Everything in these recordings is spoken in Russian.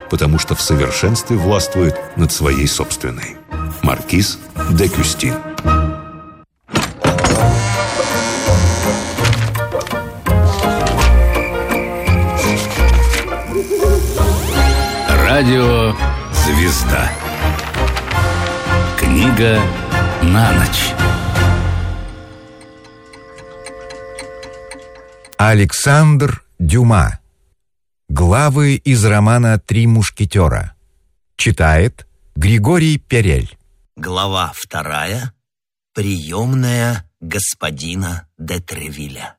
потому что в совершенстве властвует над своей собственной. Маркиз де Кюстин. Радио «Звезда». Книга на ночь. Александр Дюма. Главы из романа «Три мушкетера». Читает Григорий Перель. Глава 2. Приемная господина де Тревилля.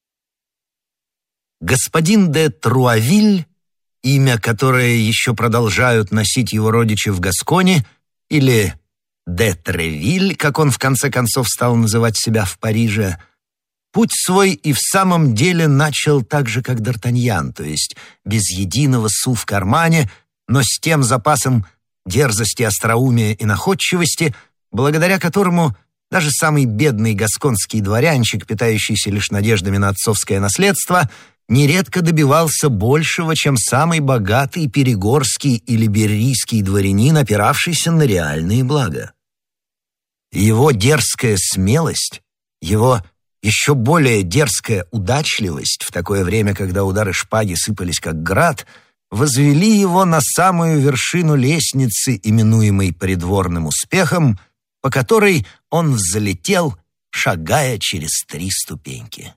Господин де Труавиль, имя, которое еще продолжают носить его родичи в Гасконе, или де Тревиль, как он в конце концов стал называть себя в Париже, путь свой и в самом деле начал так же, как Д'Артаньян, то есть без единого су в кармане, но с тем запасом дерзости, остроумия и находчивости, благодаря которому даже самый бедный гасконский дворянчик, питающийся лишь надеждами на отцовское наследство, нередко добивался большего, чем самый богатый перегорский или беррийский дворянин, опиравшийся на реальные блага. Его дерзкая смелость, его еще более дерзкая удачливость в такое время, когда удары шпаги сыпались как град, возвели его на самую вершину лестницы, именуемой придворным успехом, по которой он взлетел, шагая через 3 ступеньки.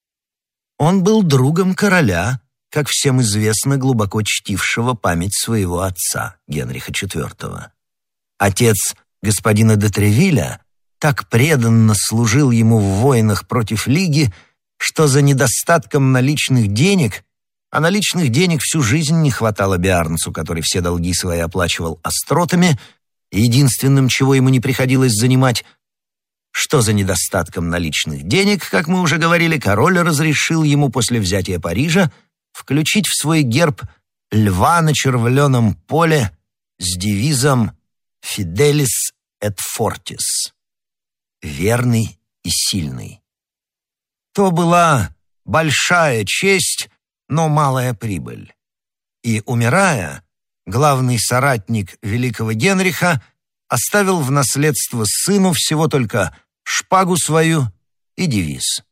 Он был другом короля, как всем известно, глубоко чтившего память своего отца, Генриха IV. Отец господина де Тревилля так преданно служил ему в войнах против Лиги, что за недостатком наличных денег, а наличных денег всю жизнь не хватало Биарнцу, который все долги свои оплачивал остротами, единственным, чего ему не приходилось занимать, что за недостатком наличных денег, как мы уже говорили, король разрешил ему после взятия Парижа включить в свой герб льва на червленом поле с девизом «Fidelis et fortis» — «Верный и сильный». То была большая честь, но малая прибыль. И, умирая, главный соратник великого Генриха оставил в наследство сыну всего только шпагу свою и девиз.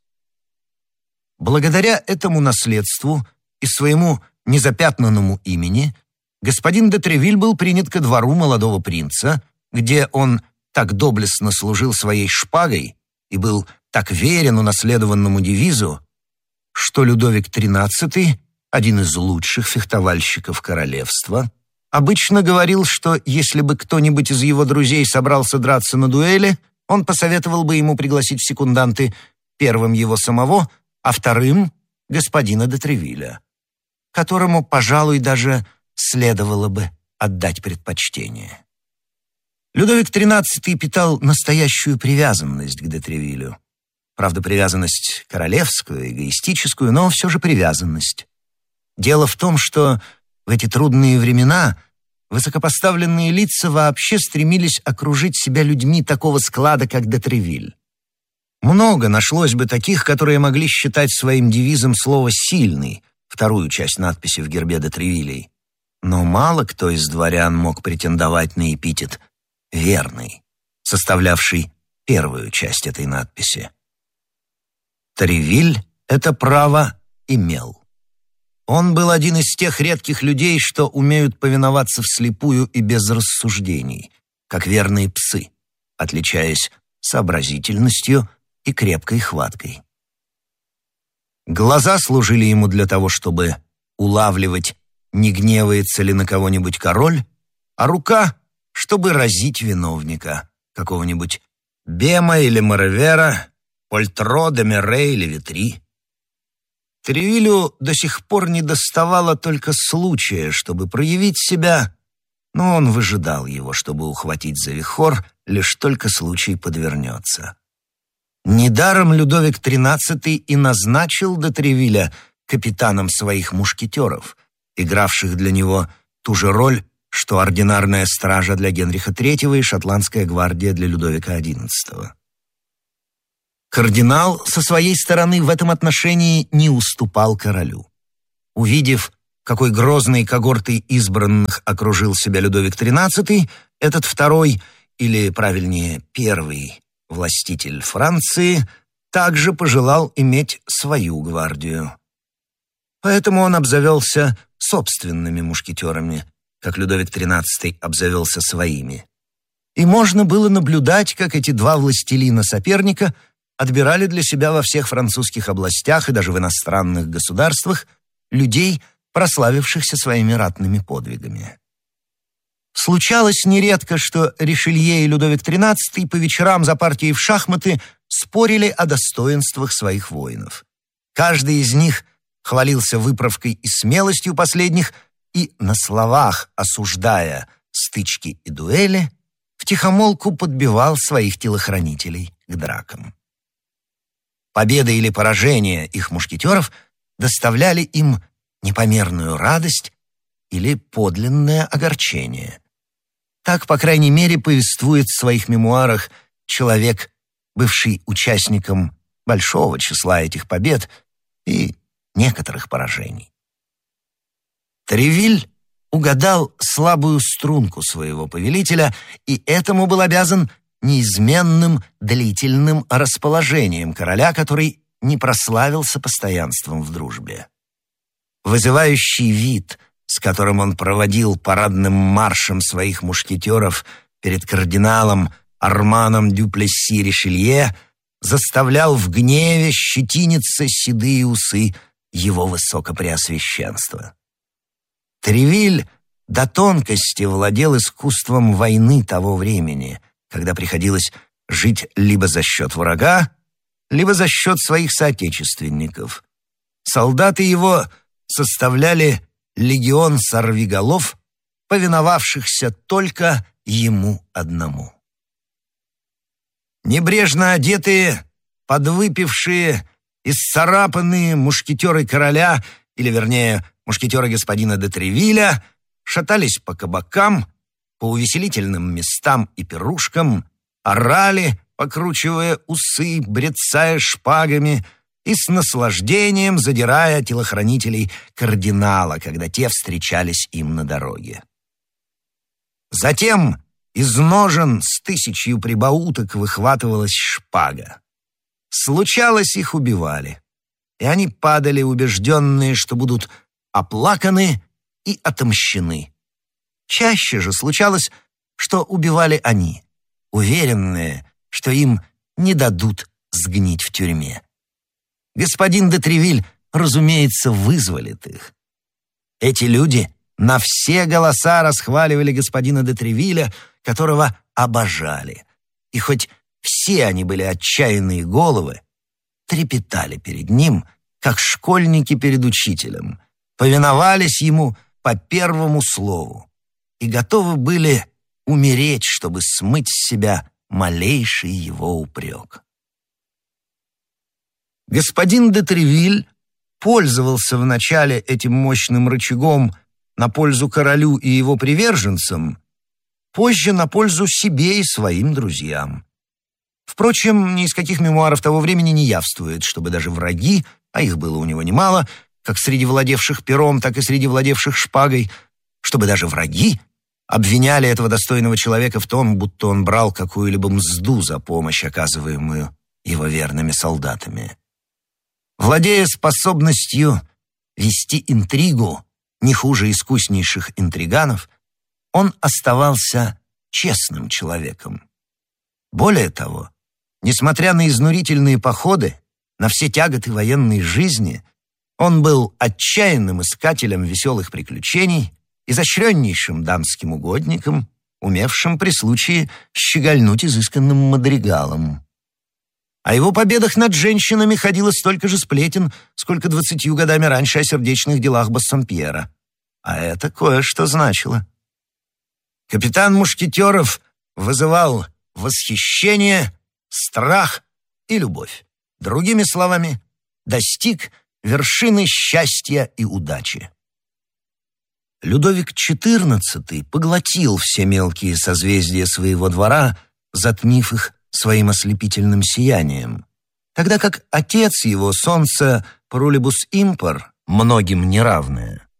Благодаря этому наследству и своему незапятнанному имени господин де Тревиль был принят ко двору молодого принца, где он так доблестно служил своей шпагой и был так верен унаследованному девизу, что Людовик XIII, один из лучших фехтовальщиков королевства, обычно говорил, что если бы кто-нибудь из его друзей собрался драться на дуэли, он посоветовал бы ему пригласить в секунданты первым его самого, а вторым — господина де Тревилля, которому, пожалуй, даже следовало бы отдать предпочтение. Людовик XIII питал настоящую привязанность к де Тревилю. Правда, привязанность королевскую, эгоистическую, но все же привязанность. Дело в том, что в эти трудные времена высокопоставленные лица вообще стремились окружить себя людьми такого склада, как де Тревиль. Много нашлось бы таких, которые могли считать своим девизом слово «сильный», вторую часть надписи в гербе де Тревилей. Но мало кто из дворян мог претендовать на эпитет «верный», составлявший первую часть этой надписи. Тревиль это право имел. Он был один из тех редких людей, что умеют повиноваться вслепую и без рассуждений, как верные псы, отличаясь сообразительностью и крепкой хваткой. Глаза служили ему для того, чтобы улавливать, не гневается ли на кого-нибудь король, а рука, чтобы разить виновника, какого-нибудь Бема или Моровера, Польтро, Демере или Витри. Тревилю до сих пор не доставало только случая, чтобы проявить себя, но он выжидал его, чтобы ухватить за вихор, лишь только случай подвернется. Недаром Людовик XIII и назначил де Тревилля капитаном своих мушкетеров, игравших для него ту же роль, что ординарная стража для Генриха III и шотландская гвардия для Людовика XI. Кардинал со своей стороны в этом отношении не уступал королю. Увидев, какой грозной когортой избранных окружил себя Людовик XIII, этот второй, или, правильнее, первый властитель Франции, также пожелал иметь свою гвардию. Поэтому он обзавелся собственными мушкетерами, как Людовик XIII обзавелся своими. И можно было наблюдать, как эти два властелина-соперника отбирали для себя во всех французских областях и даже в иностранных государствах людей, прославившихся своими ратными подвигами. Случалось нередко, что Ришелье и Людовик XIII по вечерам за партией в шахматы спорили о достоинствах своих воинов. Каждый из них хвалился выправкой и смелостью последних и, на словах осуждая стычки и дуэли, втихомолку подбивал своих телохранителей к дракам. Победа или поражение их мушкетеров доставляли им непомерную радость или подлинное огорчение. Так, по крайней мере, повествует в своих мемуарах человек, бывший участником большого числа этих побед и некоторых поражений. Тревиль угадал слабую струнку своего повелителя и этому был обязан неизменным длительным расположением короля, который не прославился постоянством в дружбе. Вызывающий вид, с которым он проводил парадным маршем своих мушкетеров перед кардиналом Арманом дю Плесси-Ришелье, заставлял в гневе щетиниться седые усы его высокопреосвященства. Тревиль до тонкости владел искусством войны того времени, когда приходилось жить либо за счет врага, либо за счет своих соотечественников. Солдаты его составляли легион сорвиголов, повиновавшихся только ему одному. Небрежно одетые, подвыпившие, исцарапанные мушкетеры короля, или, вернее, мушкетеры господина де Тревиля, шатались по кабакам, по увеселительным местам и пирушкам, орали, покручивая усы, брецая шпагами и с наслаждением задирая телохранителей кардинала, когда те встречались им на дороге. Затем из ножен с 1000 прибауток выхватывалась шпага. Случалось, их убивали, и они падали, убежденные, что будут оплаканы и отомщены. Чаще же случалось, что убивали они, уверенные, что им не дадут сгнить в тюрьме. Господин де Тревиль, разумеется, вызволит их. Эти люди на все голоса расхваливали господина де Тревиля, которого обожали. И хоть все они были отчаянные головы, трепетали перед ним, как школьники перед учителем, повиновались ему по первому слову и готовы были умереть, чтобы смыть с себя малейший его упрек. Господин де Тревиль пользовался вначале этим мощным рычагом на пользу королю и его приверженцам, позже на пользу себе и своим друзьям. Впрочем, ни из каких мемуаров того времени не явствует, чтобы даже враги, а их было у него немало, как среди владевших пером, так и среди владевших шпагой, чтобы даже враги обвиняли этого достойного человека в том, будто он брал какую-либо мзду за помощь, оказываемую его верными солдатами. Владея способностью вести интригу не хуже искуснейших интриганов, он оставался честным человеком. Более того, несмотря на изнурительные походы, на все тяготы военной жизни, он был отчаянным искателем веселых приключений, изощреннейшим дамским угодником, умевшим при случае щегольнуть изысканным мадригалом. О его победах над женщинами ходило столько же сплетен, сколько 20 годами раньше о сердечных делах Бассомпьера. А это кое-что значило. Капитан мушкетеров вызывал восхищение, страх и любовь. Другими словами, достиг вершины счастья и удачи. Людовик XIV поглотил все мелкие созвездия своего двора, затмив их своим ослепительным сиянием, тогда как отец его, солнце Парулибус Импар, многим неравное,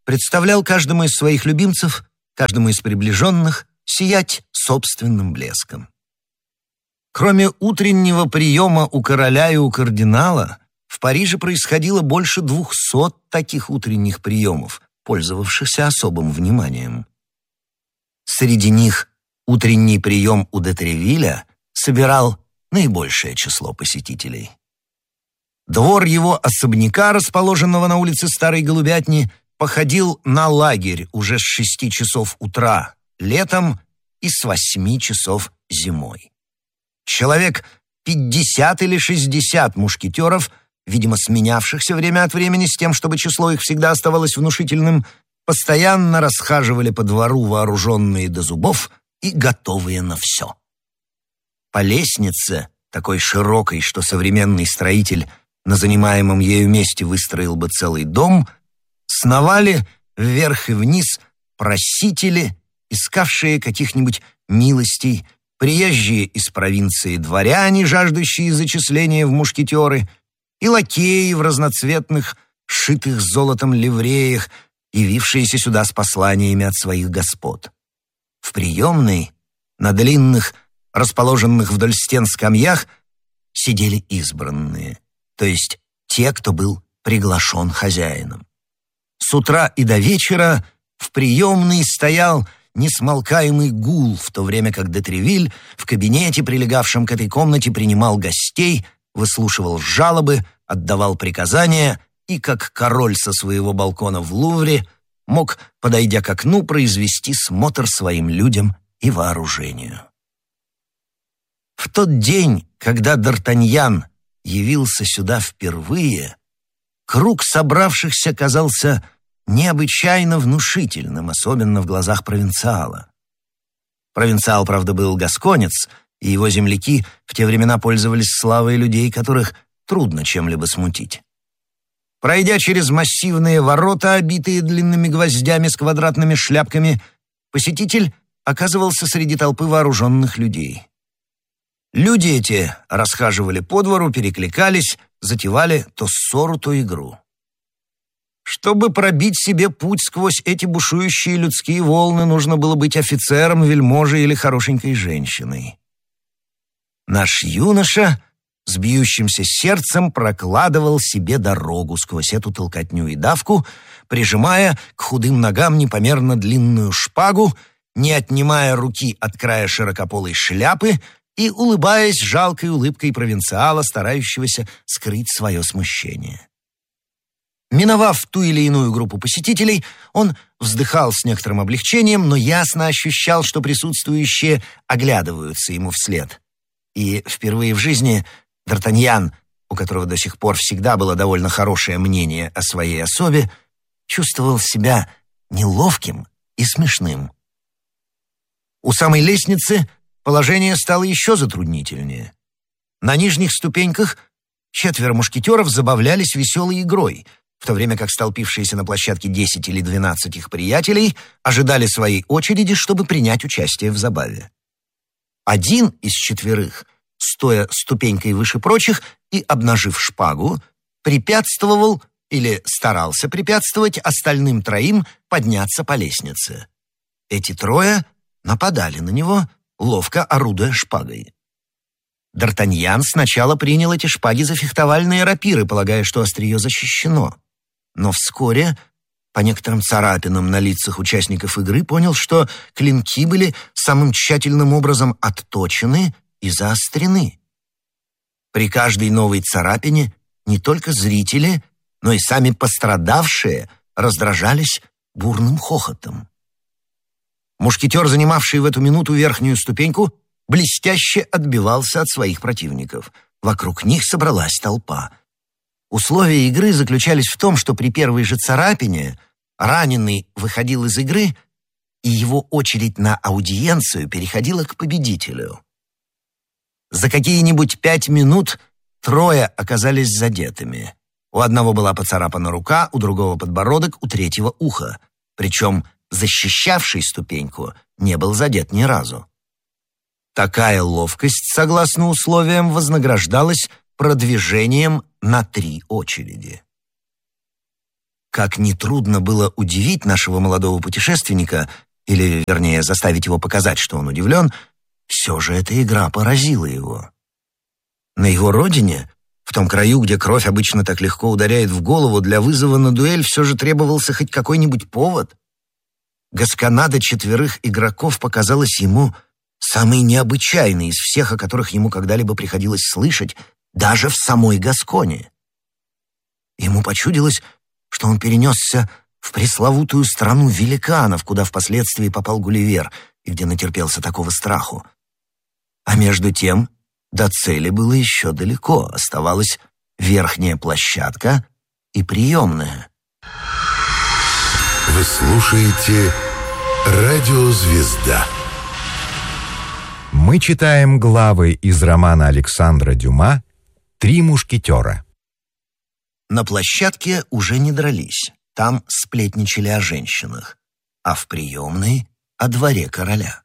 представлял каждому из своих любимцев, каждому из приближенных, сиять собственным блеском. Кроме утреннего приема у короля и у кардинала, в Париже происходило больше 200 таких утренних приемов, пользовавшихся особым вниманием. Среди них утренний прием у де Тревилля собирал наибольшее число посетителей. Двор его особняка, расположенного на улице Старой Голубятни, походил на лагерь уже с 6 часов утра летом и с 8 часов зимой. Человек 50 или 60 мушкетеров, видимо, сменявшихся время от времени с тем, чтобы число их всегда оставалось внушительным, постоянно расхаживали по двору, вооруженные до зубов и готовые на все. По лестнице, такой широкой, что современный строитель на занимаемом ею месте выстроил бы целый дом, сновали вверх и вниз просители, искавшие каких-нибудь милостей, приезжие из провинции дворяне, жаждущие зачисления в мушкетеры, и лакеи в разноцветных, сшитых золотом ливреях, явившиеся сюда с посланиями от своих господ. В приемной, на длинных, расположенных вдоль стен скамьях, сидели избранные, то есть те, кто был приглашен хозяином. С утра и до вечера в приемной стоял несмолкаемый гул, в то время как де Тревиль в кабинете, прилегавшем к этой комнате, принимал гостей, выслушивал жалобы, отдавал приказания и, как король со своего балкона в Лувре, мог, подойдя к окну, произвести смотр своим людям и вооружению. В тот день, когда Д'Артаньян явился сюда впервые, круг собравшихся казался необычайно внушительным, особенно в глазах провинциала. Провинциал, правда, был гасконец, и его земляки в те времена пользовались славой людей, которых трудно чем-либо смутить. Пройдя через массивные ворота, обитые длинными гвоздями с квадратными шляпками, посетитель оказывался среди толпы вооруженных людей. Люди эти расхаживали по двору, перекликались, затевали то ссору, то игру. Чтобы пробить себе путь сквозь эти бушующие людские волны, нужно было быть офицером, вельможей или хорошенькой женщиной. Наш юноша с бьющимся сердцем прокладывал себе дорогу сквозь эту толкотню и давку, прижимая к худым ногам непомерно длинную шпагу, не отнимая руки от края широкополой шляпы и улыбаясь жалкой улыбкой провинциала, старающегося скрыть свое смущение. Миновав ту или иную группу посетителей, он вздыхал с некоторым облегчением, но ясно ощущал, что присутствующие оглядываются ему вслед. И впервые в жизни Д'Артаньян, у которого до сих пор всегда было довольно хорошее мнение о своей особе, чувствовал себя неловким и смешным. У самой лестницы положение стало еще затруднительнее. На нижних ступеньках 4 мушкетеров забавлялись веселой игрой, в то время как столпившиеся на площадке 10 или 12 их приятелей ожидали своей очереди, чтобы принять участие в забаве. Один из 4, стоя ступенькой выше прочих и обнажив шпагу, препятствовал или старался препятствовать остальным 3 подняться по лестнице. Эти 3 нападали на него, ловко орудуя шпагой. Д'Артаньян сначала принял эти шпаги за фехтовальные рапиры, полагая, что острие защищено. Но вскоре, по некоторым царапинам на лицах участников игры, понял, что клинки были самым тщательным образом отточены и заострены. При каждой новой царапине не только зрители, но и сами пострадавшие раздражались бурным хохотом. Мушкетер, занимавший в эту минуту верхнюю ступеньку, блестяще отбивался от своих противников. Вокруг них собралась толпа. Условия игры заключались в том, что при первой же царапине раненый выходил из игры, и его очередь на аудиенцию переходила к победителю. За какие-нибудь 5 минут 3 оказались задетыми. У одного была поцарапана рука, у другого подбородок, у третьего ухо. Причем защищавший ступеньку не был задет ни разу. Такая ловкость, согласно условиям, вознаграждалась продвижением на 3 очереди. как нетрудно было удивить нашего молодого путешественника, или, вернее, заставить его показать, что он удивлен, все же эта игра поразила его. На его родине, в том краю, где кровь обычно так легко ударяет в голову, для вызова на дуэль все же требовался хоть какой-нибудь повод. Гасконада 4 игроков показалась ему самой необычайной из всех, о которых ему когда-либо приходилось слышать, даже в самой Гасконе. Ему почудилось, что он перенесся в пресловутую страну великанов, куда впоследствии попал Гулливер, и где натерпелся такого страху. А между тем до цели было еще далеко, оставалась верхняя площадка и приемная. Вы слушаете «Радио Звезда». Мы читаем главы из романа Александра Дюма «Три мушкетера». На площадке уже не дрались, там сплетничали о женщинах, а в приемной — о дворе короля.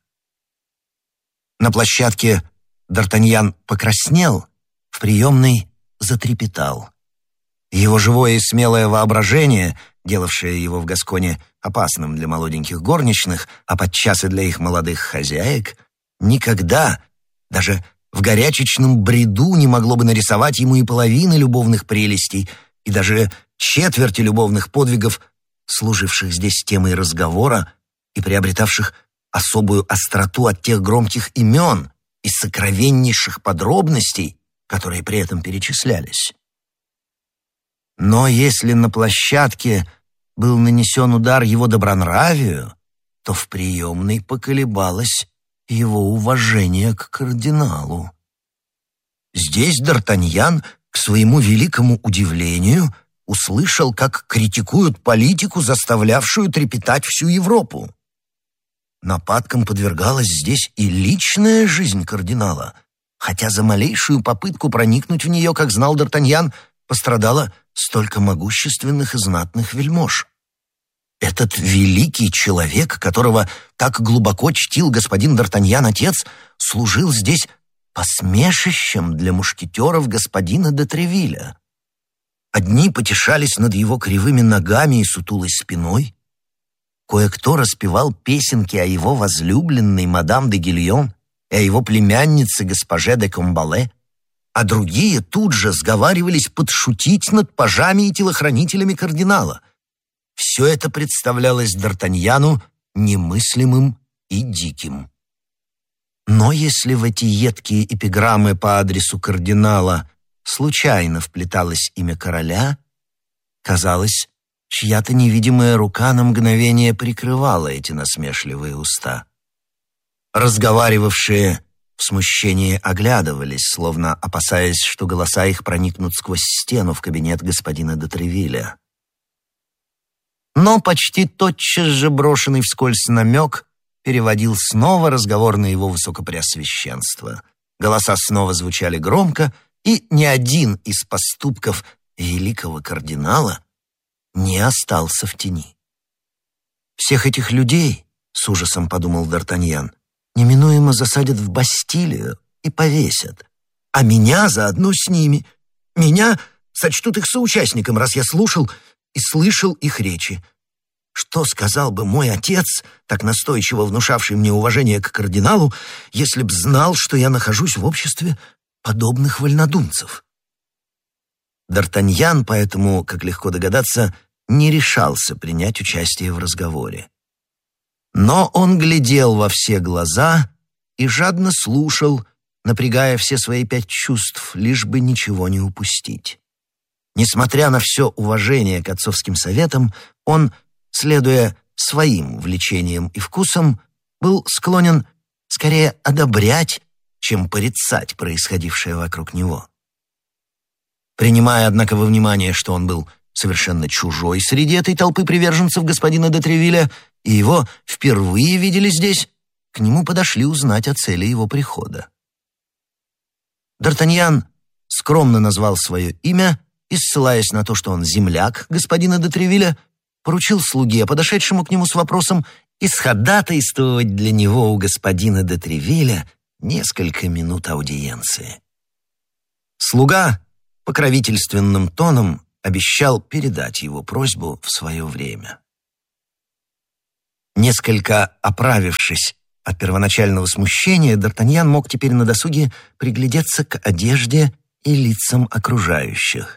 На площадке Д'Артаньян покраснел, в приемной затрепетал. Его живое и смелое воображение, делавшее его в Гасконе опасным для молоденьких горничных, а подчас и для их молодых хозяек, никогда, даже в горячечном бреду, не могло бы нарисовать ему и половины любовных прелестей, и даже четверти любовных подвигов, служивших здесь темой разговора и приобретавших особую остроту от тех громких имен и сокровеннейших подробностей, которые при этом перечислялись. Но если на площадке был нанесен удар его добронравию, то в приемной поколебалось его уважение к кардиналу. Здесь Д'Артаньян, к своему великому удивлению, услышал, как критикуют политику, заставлявшую трепетать всю Европу. Нападкам подвергалась здесь и личная жизнь кардинала, хотя за малейшую попытку проникнуть в нее, как знал Д'Артаньян, пострадало столько могущественных и знатных вельмож. Этот великий человек, которого так глубоко чтил господин Д'Артаньян отец, служил здесь посмешищем для мушкетеров господина де Тревилля. Одни потешались над его кривыми ногами и сутулой спиной, кое-кто распевал песенки о его возлюбленной мадам де Гильон и о его племяннице госпоже де Комбале, а другие тут же сговаривались подшутить над пажами и телохранителями кардинала. Все это представлялось Д'Артаньяну немыслимым и диким. Но если в эти едкие эпиграммы по адресу кардинала случайно вплеталось имя короля, казалось, чья-то невидимая рука на мгновение прикрывала эти насмешливые уста. Разговаривавшие в смущении оглядывались, словно опасаясь, что голоса их проникнут сквозь стену в кабинет господина де Тревилля. Но почти тотчас же брошенный вскользь намек переводил снова разговор на его высокопреосвященство. Голоса снова звучали громко, и ни один из поступков великого кардинала не остался в тени. «Всех этих людей, — с ужасом подумал Д'Артаньян, — неминуемо засадят в Бастилию и повесят, а меня заодно с ними. Меня сочтут их соучастником, раз я слушал и слышал их речи. Что сказал бы мой отец, так настойчиво внушавший мне уважение к кардиналу, если б знал, что я нахожусь в обществе подобных вольнодумцев?» Д'Артаньян, поэтому, как легко догадаться, не решался принять участие в разговоре. Но он глядел во все глаза и жадно слушал, напрягая все свои 5 чувств, лишь бы ничего не упустить. Несмотря на все уважение к отцовским советам, он, следуя своим влечениям и вкусам, был склонен скорее одобрять, чем порицать происходившее вокруг него. Принимая, однако, во внимание, что он был совершенно чужой среди этой толпы приверженцев господина де Тревилля, и его впервые видели здесь, к нему подошли узнать о цели его прихода. Д'Артаньян скромно назвал свое имя и, ссылаясь на то, что он земляк господина де Тревилля, поручил слуге, подошедшему к нему с вопросом, исходатайствовать для него у господина де Тревилля несколько минут аудиенции. Слуга покровительственным тоном обещал передать его просьбу в свое время. Несколько оправившись от первоначального смущения, Д'Артаньян мог теперь на досуге приглядеться к одежде и лицам окружающих.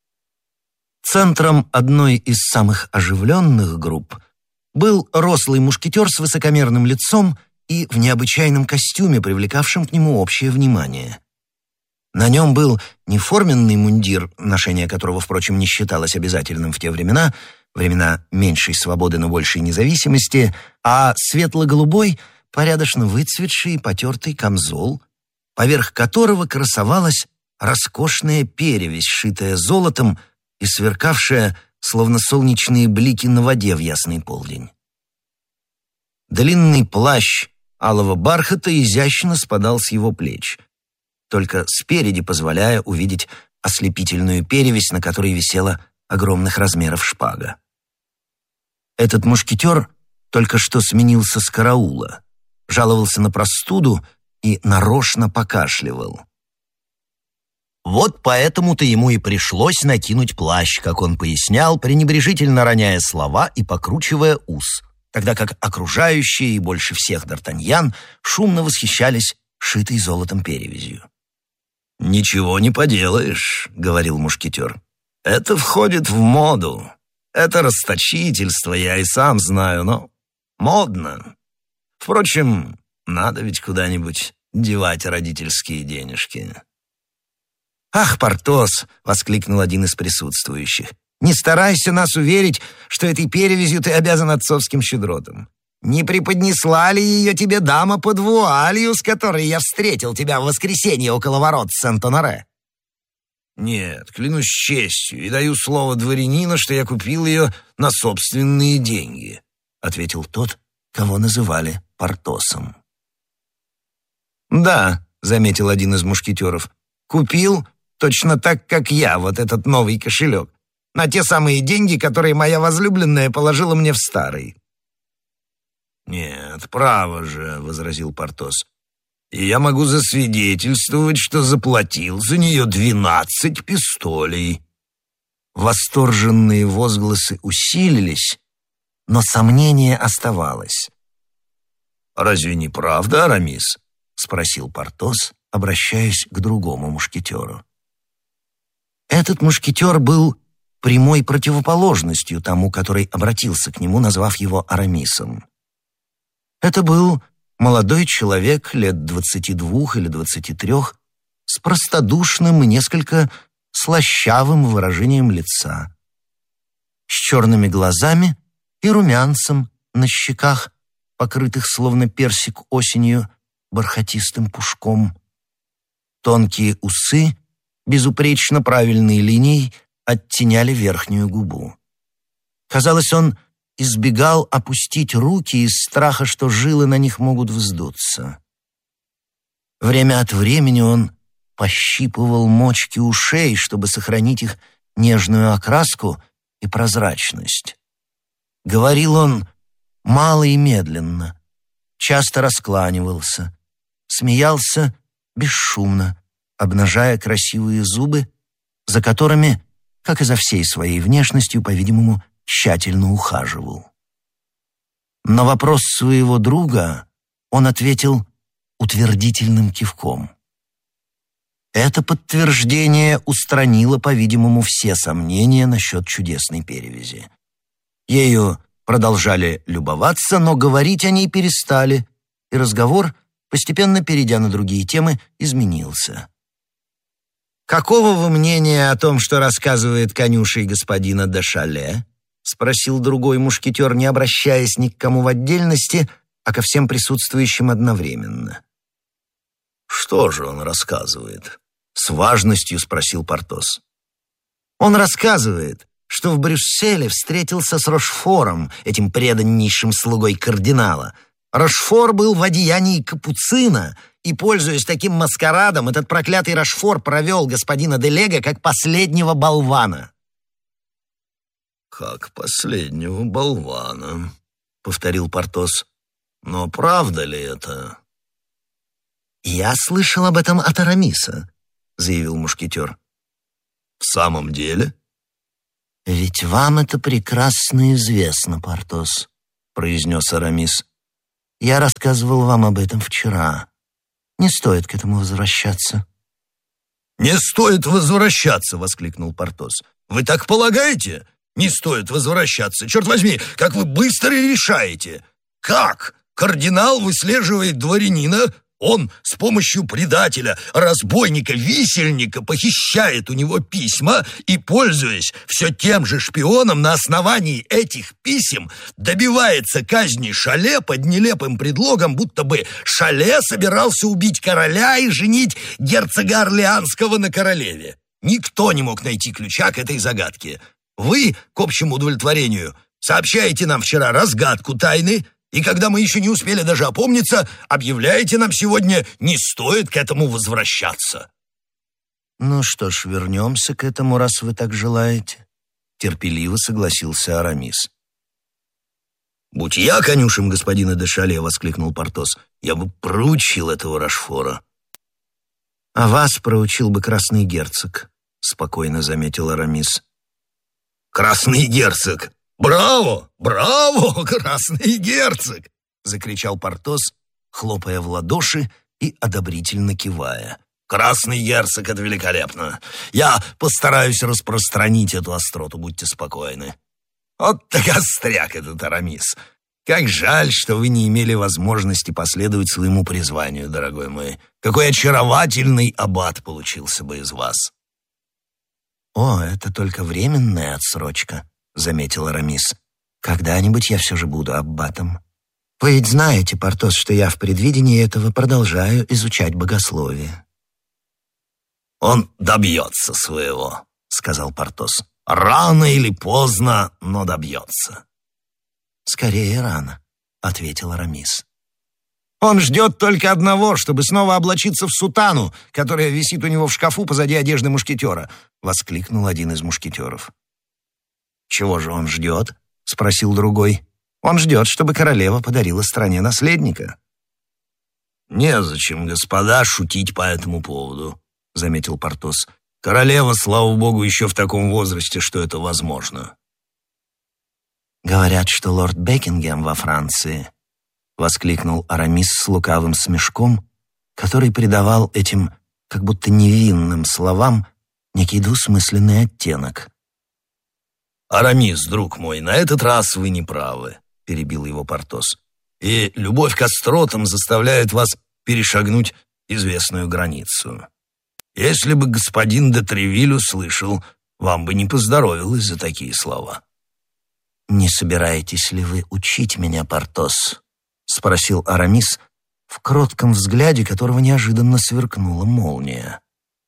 Центром одной из самых оживленных групп был рослый мушкетер с высокомерным лицом и в необычайном костюме, привлекавшем к нему общее внимание. На нем был не форменный мундир, ношение которого, впрочем, не считалось обязательным в те времена меньшей свободы, но большей независимости, а светло-голубой, порядочно выцветший и потертый камзол, поверх которого красовалась роскошная перевесь, шитая золотом и сверкавшая, словно солнечные блики на воде в ясный полдень. Длинный плащ алого бархата изящно спадал с его плеч, только спереди позволяя увидеть ослепительную перевесь, на которой висела огромных размеров шпага. Этот мушкетер только что сменился с караула, жаловался на простуду и нарочно покашливал. Вот поэтому-то ему и пришлось накинуть плащ, как он пояснял, пренебрежительно роняя слова и покручивая ус, тогда как окружающие и больше всех Д'Артаньян шумно восхищались шитой золотом перевязью. «Ничего не поделаешь», — говорил мушкетер. «Это входит в моду. Это расточительство, я и сам знаю, но модно. Впрочем, надо ведь куда-нибудь девать родительские денежки». «Ах, Портос!» — воскликнул один из присутствующих. «Не старайся нас уверить, что этой перевязью ты обязан отцовским щедротам. Не преподнесла ли ее тебе дама под вуалью, с которой я встретил тебя в воскресенье около ворот Сент-Оноре?» «Нет, клянусь честью и даю слово дворянина, что я купил ее на собственные деньги», — ответил тот, кого называли Портосом. «Да», — заметил один из мушкетеров, — «купил точно так, как я, вот этот новый кошелек, на те самые деньги, которые моя возлюбленная положила мне в старый». «Нет, право же», — возразил Портос, — «и я могу засвидетельствовать, что заплатил за нее 12 пистолей». Восторженные возгласы усилились, но сомнение оставалось. «Разве не правда, Арамис?» — спросил Портос, обращаясь к другому мушкетеру. Этот мушкетер был прямой противоположностью тому, который обратился к нему, назвав его Арамисом. Это был молодой человек лет 22 или 23, с простодушным и несколько слащавым выражением лица, с черными глазами и румянцем на щеках, покрытых словно персик осенью бархатистым пушком. Тонкие усы, безупречно правильной линией, оттеняли верхнюю губу. Казалось, он избегал опустить руки из страха, что жилы на них могут вздуться. Время от времени он пощипывал мочки ушей, чтобы сохранить их нежную окраску и прозрачность. Говорил он мало и медленно, часто раскланивался, смеялся бесшумно, обнажая красивые зубы, за которыми, как и за всей своей внешностью, по-видимому, тщательно ухаживал. На вопрос своего друга он ответил утвердительным кивком. Это подтверждение устранило, по-видимому, все сомнения насчет чудесной перевязи. Ею продолжали любоваться, но говорить о ней перестали, и разговор, постепенно перейдя на другие темы, изменился. «Какого вы мнения о том, что рассказывает конюшей господина де Шале?» — спросил другой мушкетер, не обращаясь ни к кому в отдельности, а ко всем присутствующим одновременно. «Что же он рассказывает?» — с важностью спросил Портос. «Он рассказывает, что в Брюсселе встретился с Рошфором, этим преданнейшим слугой кардинала. Рошфор был в одеянии капуцина, и, пользуясь таким маскарадом, этот проклятый Рошфор провел господина де Лего как последнего болвана». «Как последнего болвана», — повторил Портос. «Но правда ли это?» «Я слышал об этом от Арамиса», — заявил мушкетер. «В самом деле? «Ведь вам это прекрасно известно, Портос», — произнес Арамис. «Я рассказывал вам об этом вчера. Не стоит к этому возвращаться». «Не стоит возвращаться!» — воскликнул Портос. «Вы так полагаете? Не стоит возвращаться! Черт возьми, как вы быстро решаете! Как? Кардинал выслеживает дворянина, он с помощью предателя, разбойника, висельника похищает у него письма и, пользуясь все тем же шпионом, на основании этих писем добивается казни Шале под нелепым предлогом, будто бы Шале собирался убить короля и женить герцога Орлеанского на королеве. Никто не мог найти ключа к этой загадке. Вы, к общему удовлетворению, сообщаете нам вчера разгадку тайны, и когда мы еще не успели даже опомниться, объявляете нам сегодня, не стоит к этому возвращаться». «Ну что ж, вернемся к этому, раз вы так желаете», — терпеливо согласился Арамис. «Будь я конюшем господина де Шале», — воскликнул Портос, — «я бы проучил этого Рашфора». «А вас проучил бы красный герцог», — спокойно заметил Арамис. «Красный герцог! Браво! Браво! Красный герцог!» — закричал Портос, хлопая в ладоши и одобрительно кивая. «Красный герцог — это великолепно! Я постараюсь распространить эту остроту, будьте спокойны. Вот так остряк этот Арамис! Как жаль, что вы не имели возможности последовать своему призванию, дорогой мой. Какой очаровательный аббат получился бы из вас!» «О, это только временная отсрочка», — заметил Арамис. «Когда-нибудь я все же буду аббатом. Вы ведь знаете, Портос, что я в предвидении этого продолжаю изучать богословие». «Он добьется своего», — сказал Портос. «Рано или поздно, но добьется». «Скорее рано», — ответил Арамис. «Он ждет только одного, чтобы снова облачиться в сутану, которая висит у него в шкафу позади одежды мушкетера», — воскликнул один из мушкетеров. «Чего же он ждет?» — спросил другой. «Он ждет, чтобы королева подарила стране наследника». «Незачем, господа, шутить по этому поводу», — заметил Портос. «Королева, слава богу, еще в таком возрасте, что это возможно». «Говорят, что лорд Бекингем во Франции», — воскликнул Арамис с лукавым смешком, который придавал этим как будто невинным словам некий двусмысленный оттенок. «Арамис, друг мой, на этот раз вы не правы», — перебил его Портос. «И любовь к остротам заставляет вас перешагнуть известную границу. Если бы господин де Тревиль услышал, вам бы не поздоровилось за такие слова». «Не собираетесь ли вы учить меня, Портос?» — спросил Арамис, в кротком взгляде которого неожиданно сверкнула молния.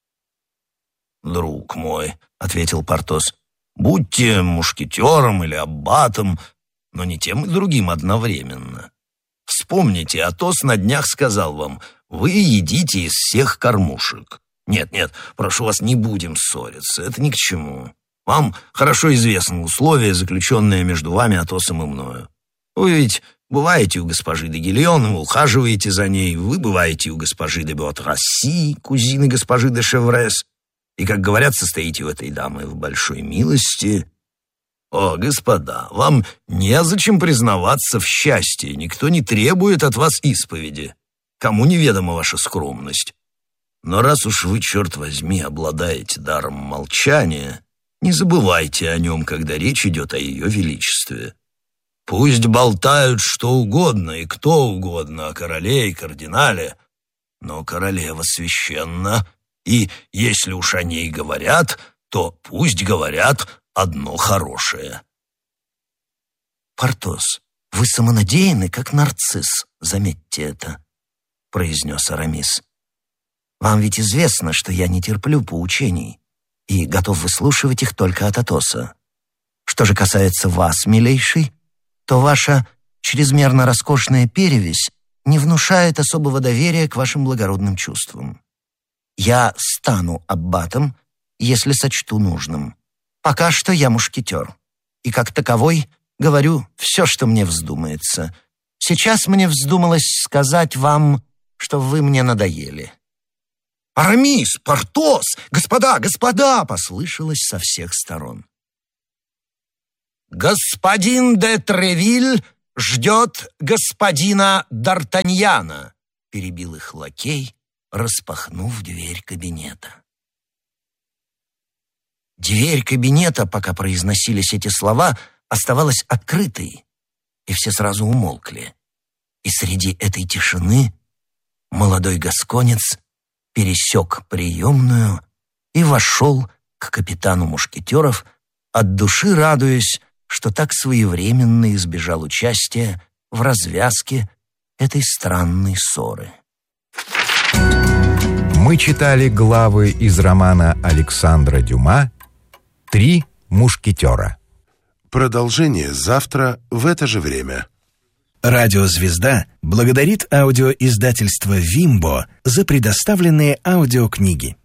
«Друг мой», — ответил Портос, — «будьте мушкетером или аббатом, но не тем и другим одновременно. Вспомните, Атос на днях сказал вам, вы едите из всех кормушек. Нет, прошу вас, не будем ссориться, это ни к чему. Вам хорошо известны условия, заключенные между вами, Атосом и мною. Вы ведь бываете у госпожи де Гильон, вы ухаживаете за ней, вы бываете у госпожи де Буатрасси, кузины госпожи де Шеврес, и, как говорят, состоите у этой дамы в большой милости. О, господа, вам незачем признаваться в счастье, никто не требует от вас исповеди. Кому неведома ваша скромность. Но раз уж вы, черт возьми, обладаете даром молчания, не забывайте о нем, когда речь идет о ее величестве. Пусть болтают что угодно и кто угодно о короле и кардинале, но королева священна, и если уж о ней говорят, то пусть говорят одно хорошее». «Портос, вы самонадеянны, как нарцисс, заметьте это», — произнес Арамис. «Вам ведь известно, что я не терплю поучений и готов выслушивать их только от Атоса. Что же касается вас, милейший, то ваша чрезмерно роскошная перевесь не внушает особого доверия к вашим благородным чувствам. Я стану аббатом, если сочту нужным. Пока что я мушкетер, и как таковой говорю все, что мне вздумается. Сейчас мне вздумалось сказать вам, что вы мне надоели». «Арамис! Портос! Господа! Господа!» — послышалось со всех сторон. «Господин де Тревиль ждет господина Д'Артаньяна», — перебил их лакей, распахнув дверь кабинета. Дверь кабинета, пока произносились эти слова, оставалась открытой, и все сразу умолкли. И среди этой тишины молодой гасконец пересек приемную и вошел к капитану мушкетеров, от души радуясь, что так своевременно избежал участия в развязке этой странной ссоры. Мы читали главы из романа Александра Дюма «Три мушкетера». Продолжение завтра в это же время. Радио «Звезда» благодарит аудиоиздательство «Вимбо» за предоставленные аудиокниги.